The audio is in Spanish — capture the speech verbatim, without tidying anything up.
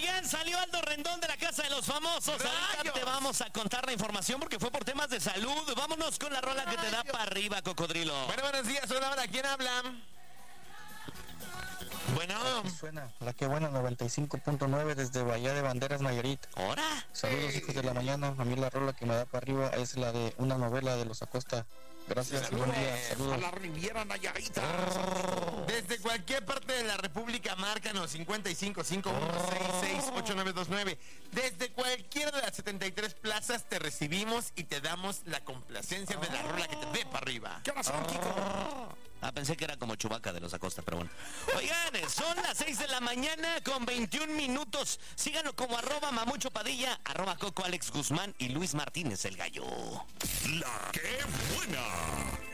Oigan, salió Aldo Rendón de la Casa de los Famosos. Ahorita te vamos a contar la información porque fue por temas de salud. Vámonos con la rola que te da para arriba, Cocodrilo. Bueno, buenos días. Hola, ¿quién habla? Bueno. Suena la que buena noventa y cinco punto nueve desde Bahía de Banderas, Nayarit. ¿Hora? Saludos, hijos de la mañana. A mí la rola que me da para arriba es la de una novela de los Acosta. Gracias y buen día. Saludos. A la Riviera Nayarita. Desde cualquier parte de la República, márcanos cincuenta y cinco, cinco uno seis seis, ocho nueve dos nueve. Desde cualquiera de las setenta y tres plazas te recibimos y te damos la complacencia de la rola que te dé para arriba. ¿Qué pasó, Kiko? Ah, pensé que era como Chewbacca de los Acosta, pero bueno. Oigan, son las seis de la mañana con veintiún minutos. Síganlo como arroba Mamucho Padilla, arroba Coco Alex Guzmán y Luis Martínez el Gallo. La que buena.